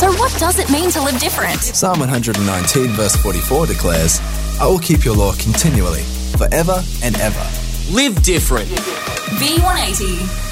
So what does it mean to live different? Psalm 119 verse 44 declares, I will keep your law continually, forever and ever. Live different. V180.